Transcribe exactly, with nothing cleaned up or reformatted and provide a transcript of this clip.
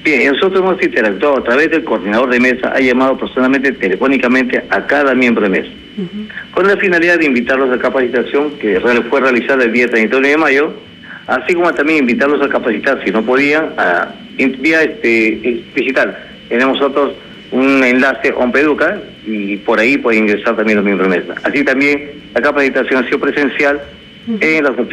Bien, nosotros hemos interactuado a través del coordinador de mesa, ha llamado personalmente, telefónicamente a cada miembro de mesa, uh-huh. con la finalidad de invitarlos a capacitación que fue realizada el día treinta y uno de mayo, así como también invitarlos a capacitar, si no podían, a vía este, digital. Tenemos nosotros un enlace OMPEDUCA y por ahí pueden ingresar también los miembros de mesa. Así también la capacitación ha sido presencial uh-huh. en las